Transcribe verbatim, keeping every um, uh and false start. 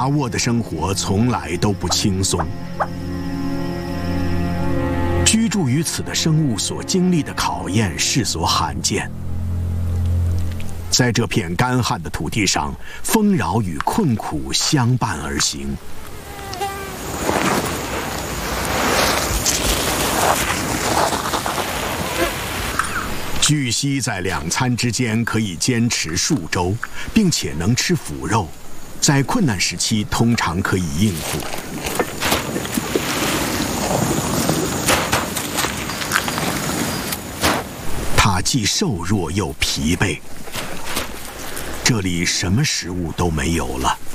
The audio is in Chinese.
达沃的生活从来都不轻松。居住于此的生物所经历的考验世所罕见。在这片干旱的土地上，丰饶与困苦相伴而行。巨蜥在两餐之间可以坚持数周，并且能吃腐肉，在困难时期通常可以应付。它既瘦弱又疲惫，这里什么食物都没有了。